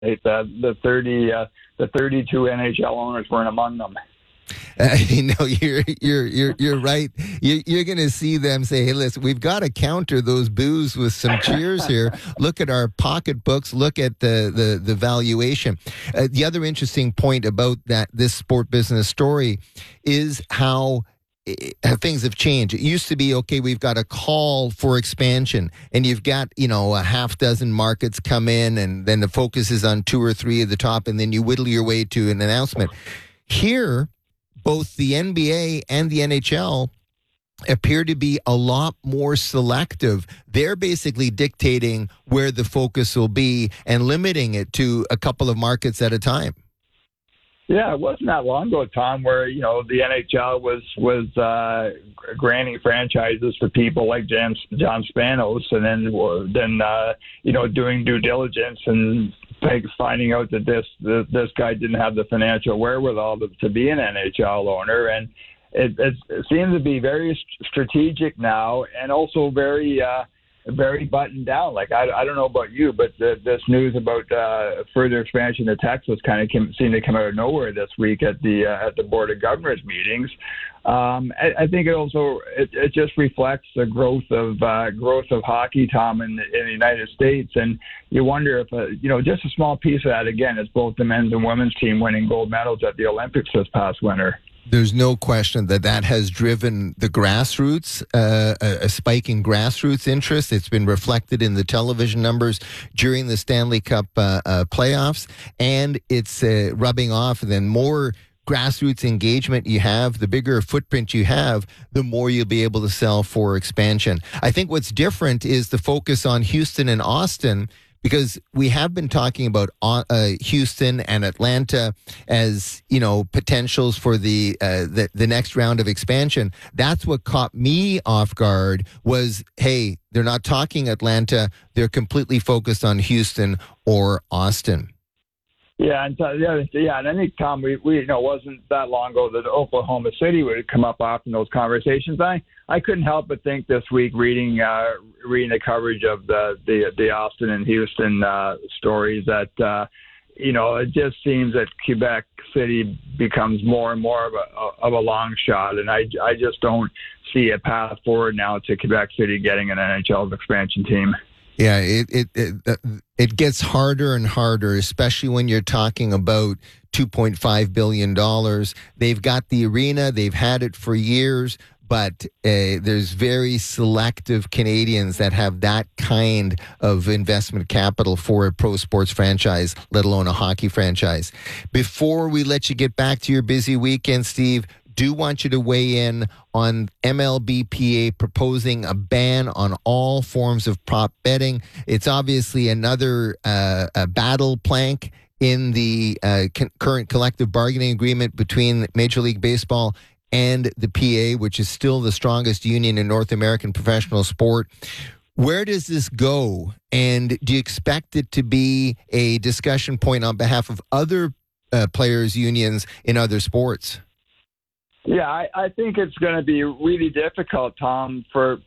The 32 NHL owners weren't among them. You're right. You're going to see them say, "Hey, listen, we've got to counter those boos with some cheers here. Look at our pocketbooks. Look at the valuation." The other interesting point about this sport business story is how things have changed. It used to be, okay, we've got a call for expansion, and you've got, a half dozen markets come in, and then the focus is on 2 or 3 at the top, and then you whittle your way to an announcement. Here, both the NBA and the NHL appear to be a lot more selective. They're basically dictating where the focus will be and limiting it to a couple of markets at a time. Yeah, it wasn't that long ago, Tom, where the NHL was granting franchises to people like John Spanos, and then doing due diligence and finding out that this guy didn't have the financial wherewithal to be an NHL owner, and it seems to be very strategic now, and also very buttoned down. Like I don't know about you, but this news about further expansion to Texas kind of seemed to come out of nowhere this week at the Board of Governors meetings. I think it just reflects the growth of hockey, Tom, in the United States, and you wonder if just a small piece of that again is both the men's and women's team winning gold medals at the Olympics this past winter. There's no question that has driven the grassroots, a spike in grassroots interest. It's been reflected in the television numbers during the Stanley Cup playoffs, and it's rubbing off. And then more grassroots engagement you have, the bigger footprint you have, the more you'll be able to sell for expansion. I think what's different is the focus on Houston and Austin, because we have been talking about Houston and Atlanta as potentials for the next round of expansion. That's what caught me off guard. Was, hey, they're not talking Atlanta; they're completely focused on Houston or Austin. Yeah, and I think, Tom, we wasn't that long ago that Oklahoma City would come up often in those conversations. I couldn't help but think this week, reading the coverage of the Austin and Houston stories, that it just seems that Quebec City becomes more and more of a long shot, and I just don't see a path forward now to Quebec City getting an NHL expansion team. Yeah, it gets harder and harder, especially when you're talking about $2.5 billion. They've got the arena. They've had it for years, but there's very selective Canadians that have that kind of investment capital for a pro sports franchise, let alone a hockey franchise. Before we let you get back to your busy weekend, Steve, do want you to weigh in on MLBPA proposing a ban on all forms of prop betting. It's obviously another battle plank in the current collective bargaining agreement between Major League Baseball and the PA, which is still the strongest union in North American professional sport. Where does this go? And do you expect it to be a discussion point on behalf of other players' unions in other sports? Yeah, I think it's going to be really difficult, Tom,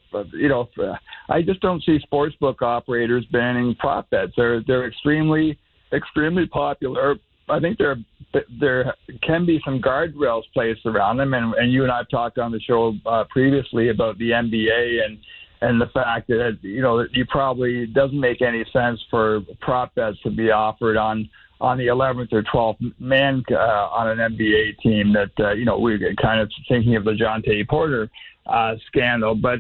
I just don't see sportsbook operators banning prop bets. They're extremely, extremely popular. I think there can be some guardrails placed around them, and you and I have talked on the show previously about the NBA and the fact that you probably doesn't make any sense for prop bets to be offered on the 11th or 12th man on an NBA team that, we're kind of thinking of the Jonte Porter scandal. But,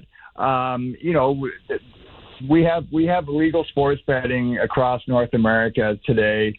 we have legal sports betting across North America today.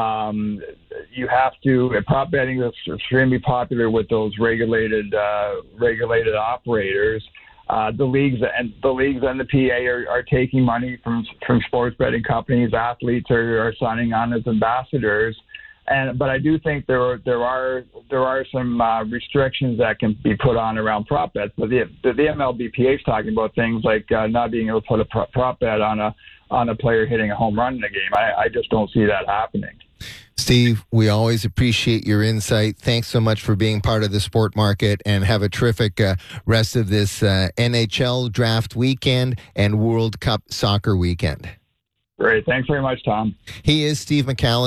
Prop betting is extremely popular with those regulated operators. The leagues and the PA are taking money from sports betting companies. Athletes are signing on as ambassadors, but I do think there are some restrictions that can be put on around prop bets. But the MLBPA is talking about things like not being able to put a prop bet on a player hitting a home run in a game. I just don't see that happening. Steve, we always appreciate your insight. Thanks so much for being part of the sport market, and have a terrific rest of this NHL draft weekend and World Cup soccer weekend. Great. Thanks very much, Tom. He is Steve McCallum.